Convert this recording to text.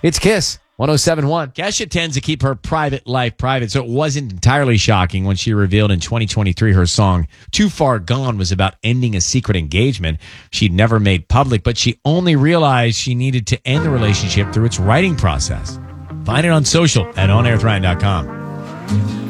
It's Kiss 107.1. Kesha tends to keep her private life private, so it wasn't entirely shocking when she revealed in 2023 her song Too Far Gone was about ending a secret engagement she'd never made public, but she only realized she needed to end the relationship through its writing process. Find it on social at onairthrind.com.